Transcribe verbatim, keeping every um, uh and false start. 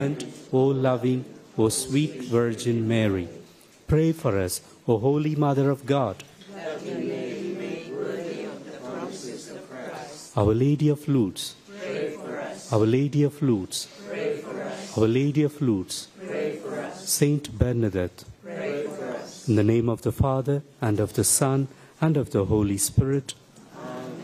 O loving, O sweet Virgin Mary, pray for us, O Holy Mother of God. That we may be made worthy of the promises of Christ. Our Lady of Lourdes, Pray for us. Our Lady of Lourdes, Pray for us. Our Lady of Lourdes, Pray for us. Saint Bernadette, Pray for us. in the name of the Father, and of the Son, and of the Holy Spirit.